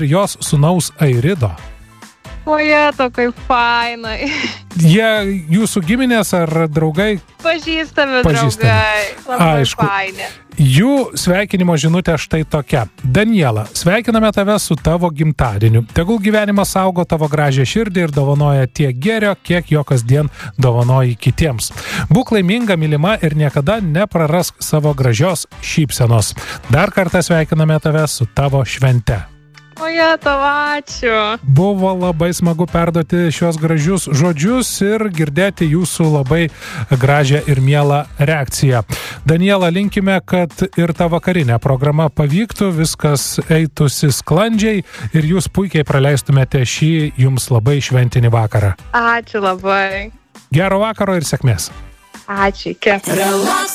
jos sūnaus Airido. Ojeto, kaip fainai. Jie jūsų giminės ar draugai? Pažįstami draugai. Labai Aišku. faini. Jų sveikinimo žinutė štai tokia. Daniela, sveikiname tave su tavo gimtadieniu. Tegul gyvenimas saugo tavo gražią širdį ir dovanoja tiek gėrio, kiek jo kasdien dovanoji kitiems. Būk laiminga, mylima ir niekada neprarask savo gražios šypsenos. Dar kartą sveikiname tave su tavo švente. Ojeto, ačiū. Buvo labai smagu perduoti šios gražius žodžius ir girdėti jūsų labai gražią ir mielą reakciją. Daniela, linkime, kad ir ta vakarinė programa pavyktų, viskas eitųsi sklandžiai ir jūs puikiai praleistumėte šį jums labai šventinį vakarą. Ačiū labai. Gero vakaro ir sėkmės. Ačiū. Iki.